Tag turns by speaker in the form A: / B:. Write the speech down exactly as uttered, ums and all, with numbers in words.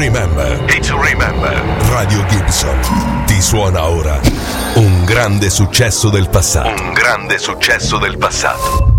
A: remember. E to remember. Radio Gibson ti suona ora un grande successo del passato. Un grande successo del passato.